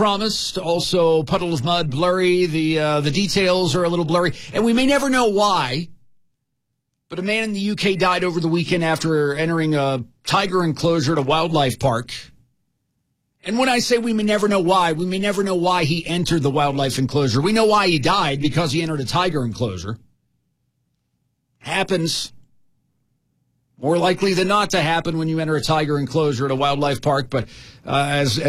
promised. Also, puddle of mud, blurry. The details are a little blurry, and we may never know why. But a man in the UK died over the weekend after entering a tiger enclosure at a wildlife park. And when I say we may never know why, we may never know why he entered the wildlife enclosure. We know why he died, because he entered a tiger enclosure. Happens. More likely than not to happen when you enter a tiger enclosure at a wildlife park. But as